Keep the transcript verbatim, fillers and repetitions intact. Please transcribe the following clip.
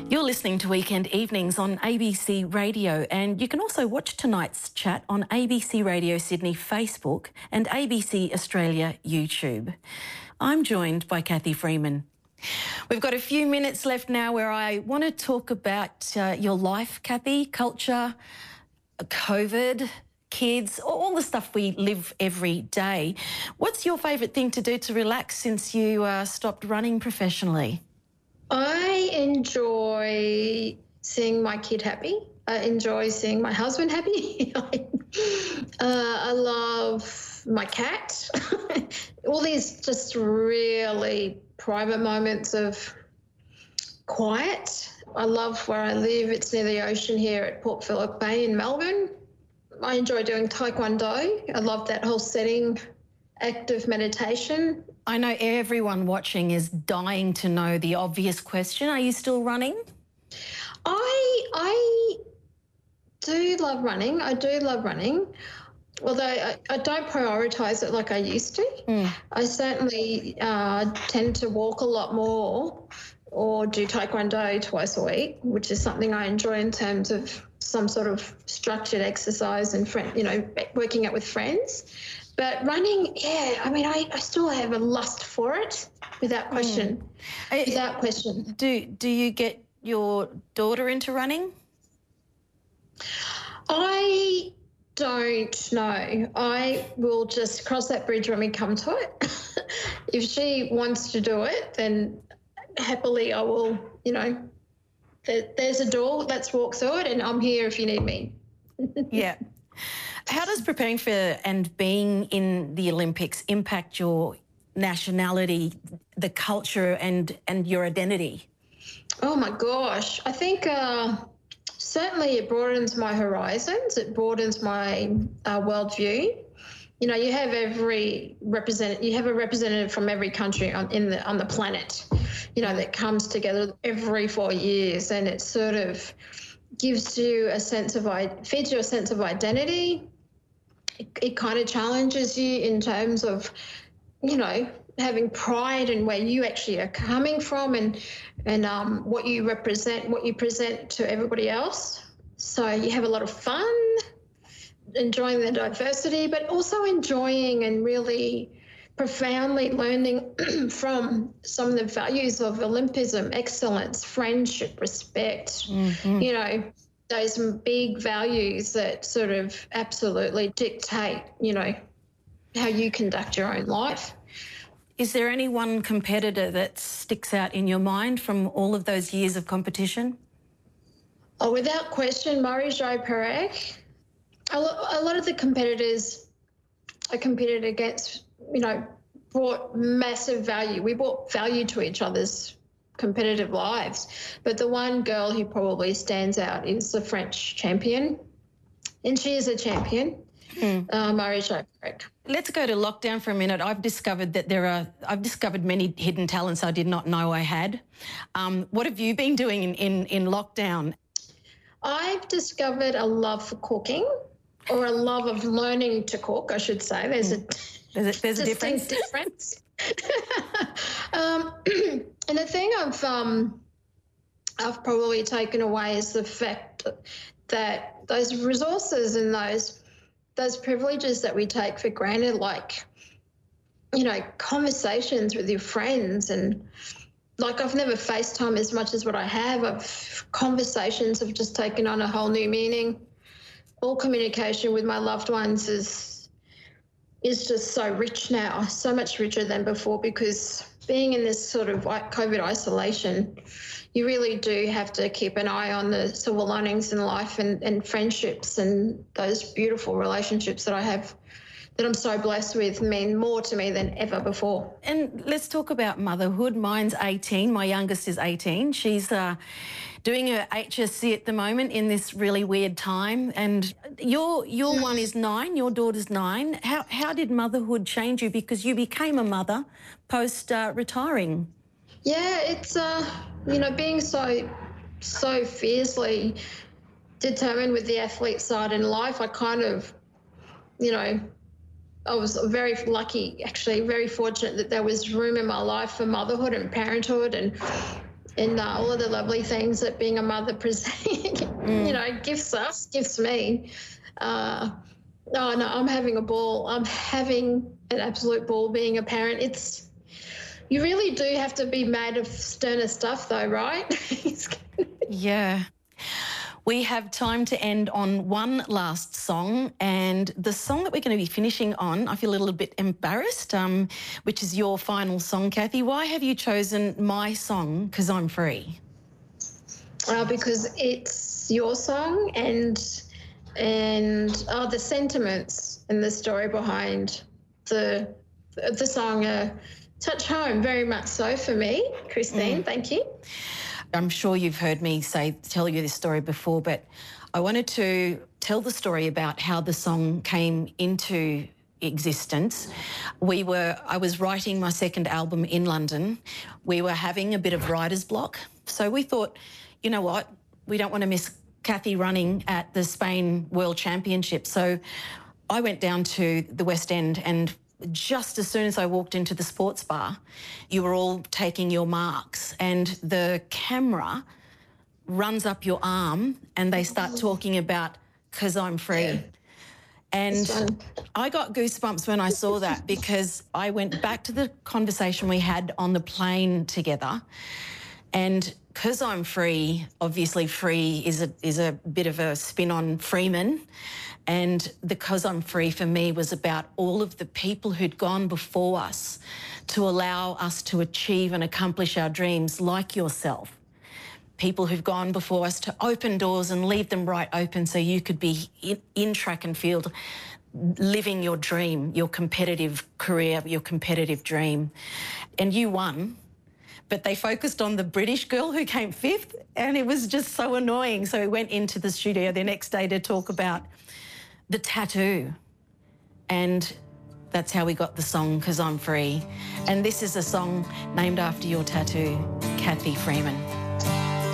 You're listening to Weekend Evenings on A B C Radio, and you can also watch tonight's chat on A B C Radio Sydney Facebook and A B C Australia YouTube. I'm joined by Cathy Freeman. We've got a few minutes left now where I want to talk about uh, your life, Cathy, culture, COVID, kids, all the stuff we live every day. What's your favourite thing to do to relax since you uh, stopped running professionally? I enjoy seeing my kid happy. I enjoy seeing my husband happy. uh, I love my cat. All these just really private moments of quiet. I love where I live. It's near the ocean here at Port Phillip Bay in Melbourne. I enjoy doing Taekwondo. I love that whole setting, active meditation. I know everyone watching is dying to know the obvious question. Are you still running? I I do love running. I do love running, although I, I don't prioritise it like I used to. Mm. I certainly uh, tend to walk a lot more or do Taekwondo twice a week, which is something I enjoy in terms of some sort of structured exercise and, friend, you know, working out with friends. But running, yeah, I mean, I, I still have a lust for it, without question, mm. without question. Do do you get your daughter into running? I don't know. I will just cross that bridge when we come to it. If she wants to do it, then happily I will, you know, there, there's a door, let's walk through it, and I'm here if you need me. Yeah. How does preparing for and being in the Olympics impact your nationality, the culture and, and your identity? Oh, my gosh. I think uh, certainly it broadens my horizons. It broadens my uh, worldview. You know, you have every represent, you have a representative from every country on in the on the planet, you know, that comes together every four years, and it sort of gives you a sense of, feeds you a sense of identity. It, it kind of challenges you in terms of, you know, having pride in where you actually are coming from and and um, what you represent, what you present to everybody else. So you have a lot of fun, enjoying the diversity, but also enjoying and really profoundly learning from some of the values of Olympism, excellence, friendship, respect, mm-hmm. you know, those big values that sort of absolutely dictate, you know, how you conduct your own life. Is there any one competitor that sticks out in your mind from all of those years of competition? Oh, without question, Marie-Jo Perec. A lot of the competitors I competed against, you know, brought massive value. We brought value to each other's competitive lives. But the one girl who probably stands out is the French champion, and she is a champion, mm. uh, Marie-Jo Perec. Let's go to lockdown for a minute. I've discovered that there are, I've discovered many hidden talents I did not know I had. Um, what have you been doing in, in, in lockdown? I've discovered a love for cooking, or a love of learning to cook, I should say. There's a, there's a, there's a difference. difference. um, and the thing I've um, I've probably taken away is the fact that those resources and those those privileges that we take for granted, like, you know, conversations with your friends, and like I've never FaceTime as much as what I have. I've conversations have just taken on a whole new meaning. All communication with my loved ones is is just so rich now, so much richer than before, because being in this sort of COVID isolation, you really do have to keep an eye on the silver linings in life and, and friendships, and those beautiful relationships that I have that I'm so blessed with mean more to me than ever before. And let's talk about motherhood. Mine's eighteen. My youngest is eighteen. She's uh, doing her H S C at the moment in this really weird time. And your your mm. one is nine, your daughter's nine. How, how did motherhood change you? Because you became a mother post uh, retiring. Yeah, it's, uh, you know, being so, so fiercely determined with the athlete side in life, I kind of, you know, I was very lucky, actually, very fortunate that there was room in my life for motherhood and parenthood, and and uh, all of the lovely things that being a mother present, mm. you know, gifts us, gifts me. Uh, oh no, I'm having a ball. I'm having an absolute ball being a parent. It's, you really do have to be made of sterner stuff though, right? Yeah. We have time to end on one last song, and the song that we're going to be finishing on, I feel a little bit embarrassed, um, which is your final song, Kathy. Why have you chosen my song, "'Cause I'm Free"? Uh, because it's your song, and and oh, the sentiments and the story behind the the song uh, touch home very much so for me, Christine. Mm. Thank you. I'm sure you've heard me say, tell you this story before, but I wanted to tell the story about how the song came into existence. We were, I was writing my second album in London. We were having a bit of writer's block. So we thought, you know what, we don't want to miss Kathy running at the Spain World Championship. So I went down to the West End, and just as soon as I walked into the sports bar, you were all taking your marks, and the camera runs up your arm and they start talking about "'Cause I'm Free." Yeah. And I got goosebumps when I saw that, because I went back to the conversation we had on the plane together, and "'Cause I'm Free," obviously free is a, is a bit of a spin on Freeman. And the "'Cause I'm Free" for me was about all of the people who'd gone before us to allow us to achieve and accomplish our dreams, like yourself. People who've gone before us to open doors and leave them right open so you could be in, in track and field, living your dream, your competitive career, your competitive dream. And you won. But they focused on the British girl who came fifth, and it was just so annoying. So we went into the studio the next day to talk about the tattoo, and that's how we got the song "'Cause I'm Free." And this is a song named after your tattoo, Kathy Freeman.